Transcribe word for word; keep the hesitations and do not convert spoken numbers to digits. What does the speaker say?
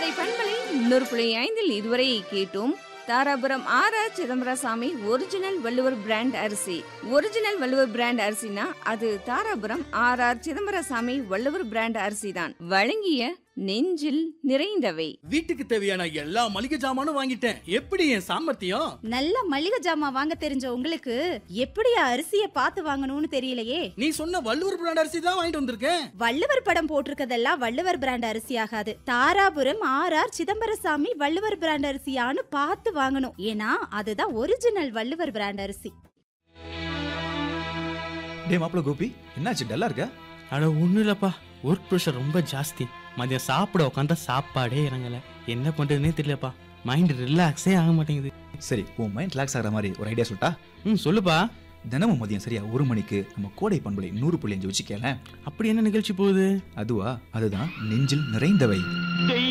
கோடை பண்பலை முன்னூறு புள்ளி ஐந்தில் இதுவரை கேட்டோம். Dharapuram R R Chidambarasamy original Valluvar brand அரிசி. ஒரிஜினல் வள்ளுவர் பிராண்ட் அரிசினா அது Dharapuram R R Chidambarasamy Valluvar brand அரிசி தான். வழங்கிய நெஞ்சில் நிறைந்தவை. வீட்டுக்கு தேவையான எல்லா மளிகை ஜாமானும் வாங்கிட்டேன். எப்படி என் சாமர்த்தியம்? நல்ல மளிகை ஜாமான் வாங்க தெரிஞ்ச உங்களுக்கு எப்படி அரிசிய பார்த்து வாங்கணும்னு தெரியலையே. நீ சொன்ன வள்ளுவர் பிராண்ட் அரிசி தான் வாங்கிட்டு வந்திருக்கேன். வள்ளுவர் படம் போட்டிருக்கதெல்லாம் வள்ளுவர் பிராண்ட் அரிசி ஆகாது. Dharapuram R R Chidambarasamy Valluvar brand அரிசியான்னு பார்த்து வாங்கணும். ஏன்னா அதுதான் ஒரிஜினல் வள்ளுவர் பிராண்ட் அரிசி. டே மாப்பிள்ள கோபி, என்னாச்சு டல்லா இருக்க? அட ஒன்றும் இல்லைப்பா, ஒர்க் ப்ரெஷர் ரொம்ப ஜாஸ்தி. மதியம் சாப்பிட உட்காந்தா சாப்பாடே இறங்கலை. என்ன பண்ணுறதுனே தெரியலப்பா. மைண்ட் ரிலாக்ஸே ஆக மாட்டேங்குது. சரி, உன் மைண்ட் ரிலாக்ஸ் ஆகிற மாதிரி ஒரு ஐடியா சொல்லிட்டா? ம் சொல்லுப்பா. தினமும் மதியம் சரியா ஒரு மணிக்கு நம்ம கோடை பண்பலை நூறு புள்ளி அஞ்சு வச்சு கேள. அப்படி என்ன நிகழ்ச்சி போகுது? அதுவா, அதுதான் நெஞ்சில் நிறைந்தவை.